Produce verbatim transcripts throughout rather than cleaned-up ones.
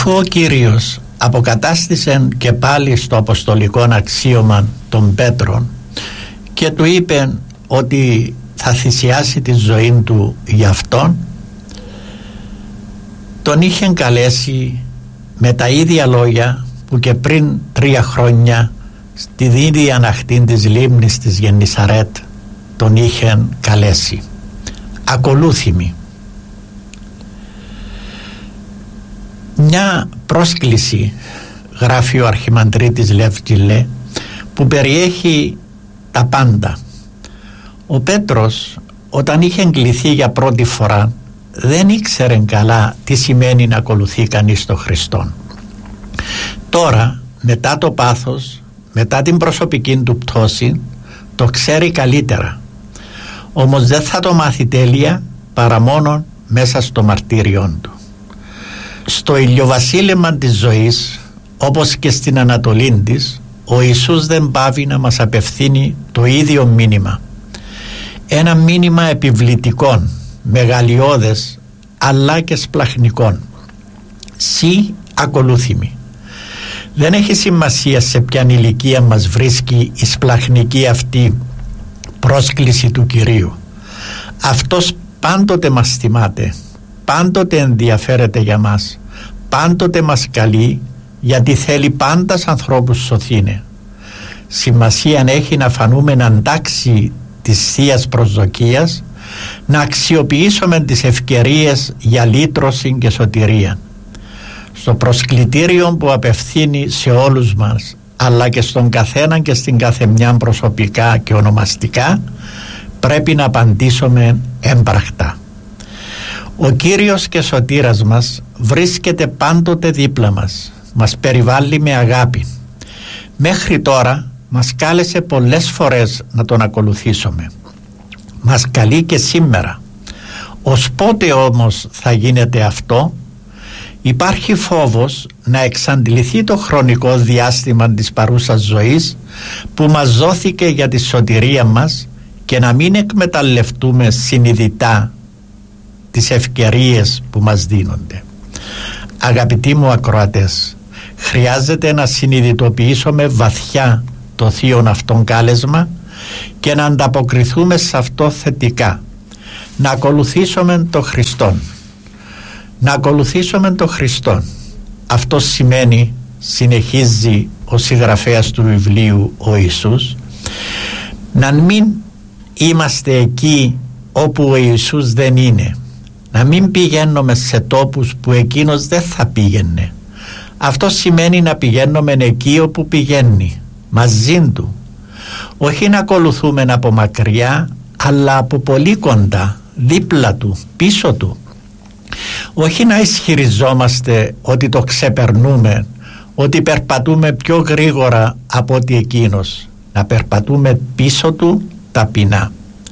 Αφού ο Κύριος αποκατάστησε και πάλι στο αποστολικό αξίωμα των Πέτρων και του είπε ότι θα θυσιάσει τη ζωή του για αυτόν, τον είχε καλέσει με τα ίδια λόγια που και πριν τρία χρόνια στην ίδια αναχτή της λίμνης της Γεννησαρέτ τον είχε καλέσει. Ακολούθημη. Μια πρόσκληση, γράφει ο Αρχιμανδρίτης Λεύ Κιλέ, που περιέχει τα πάντα. Ο Πέτρος, όταν είχε εγκληθεί για πρώτη φορά, δεν ήξερε καλά τι σημαίνει να ακολουθεί κανείς τον Χριστόν. Τώρα, μετά το πάθος, μετά την προσωπική του πτώση, το ξέρει καλύτερα. Όμως δεν θα το μάθει τέλεια παρά μόνο μέσα στο μαρτύριόν του. Στο ηλιοβασίλεμα της ζωής, όπως και στην ανατολή της, ο Ιησούς δεν πάβει να μας απευθύνει το ίδιο μήνυμα. Ένα μήνυμα επιβλητικών, μεγαλειώδες, αλλά και σπλαχνικών. Συ ακολούθημη. Δεν έχει σημασία σε ποιαν ηλικία μας βρίσκει η σπλαχνική αυτή πρόσκληση του Κυρίου. Αυτός πάντοτε μας θυμάται, πάντοτε ενδιαφέρεται για μας, πάντοτε μας καλεί, γιατί θέλει πάντα σ' ανθρώπους σωθήνε. Σημασία έχει να φανούμε αντάξει της Θείας προσδοκίας, να αξιοποιήσουμε τις ευκαιρίες για λύτρωση και σωτηρία. Στο προσκλητήριο που απευθύνει σε όλους μας, αλλά και στον καθέναν και στην καθεμιά προσωπικά και ονομαστικά, πρέπει να απαντήσουμε έμπρακτα. Ο Κύριος και Σωτήρας μας βρίσκεται πάντοτε δίπλα μας, μας περιβάλλει με αγάπη. Μέχρι τώρα μας κάλεσε πολλές φορές να τον ακολουθήσουμε. Μας καλεί και σήμερα. Ως πότε όμως θα γίνεται αυτό? Υπάρχει φόβος να εξαντληθεί το χρονικό διάστημα της παρούσας ζωής που μας δόθηκε για τη σωτηρία μας και να μην εκμεταλλευτούμε συνειδητά τις ευκαιρίες που μας δίνονται. Αγαπητοί μου ακροατές, χρειάζεται να συνειδητοποιήσουμε βαθιά το θείον αυτόν κάλεσμα και να ανταποκριθούμε σε αυτό θετικά. Να ακολουθήσουμε τον Χριστόν. Να ακολουθήσουμε τον Χριστόν. Αυτό σημαίνει, συνεχίζει ο συγγραφέας του βιβλίου ο Ιησούς, να μην είμαστε εκεί όπου ο Ιησούς δεν είναι. Να μην πηγαίνουμε σε τόπους που εκείνος δεν θα πήγαινε. Αυτό σημαίνει να πηγαίνουμε εκεί όπου πηγαίνει, μαζί του. Όχι να ακολουθούμε από μακριά, αλλά από πολύ κοντά, δίπλα του, πίσω του. Όχι να ισχυριζόμαστε ότι το ξεπερνούμε, ότι περπατούμε πιο γρήγορα από ότι εκείνος. Να περπατούμε πίσω του ταπεινά.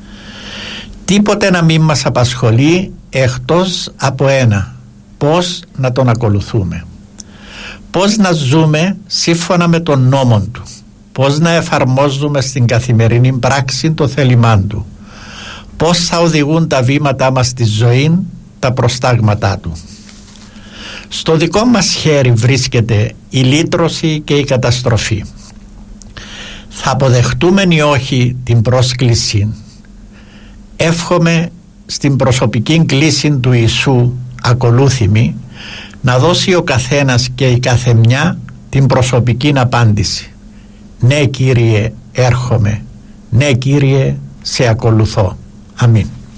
Τίποτε να μην μας απασχολεί εκτός από ένα: πώς να τον ακολουθούμε, πώς να ζούμε σύμφωνα με τον νόμο του, πώς να εφαρμόζουμε στην καθημερινή πράξη το θέλημά του, πώς θα οδηγούν τα βήματά μας στη ζωή τα προστάγματά του. Στο δικό μας χέρι βρίσκεται η λύτρωση και η καταστροφή. Θα αποδεχτούμε ή όχι την πρόσκληση? Εύχομαι στην προσωπική κλίση του Ιησού ακολούθημη να δώσει ο καθένας και η καθεμιά την προσωπική απάντηση: ναι Κύριε, έρχομαι, ναι Κύριε, σε ακολουθώ. Αμήν.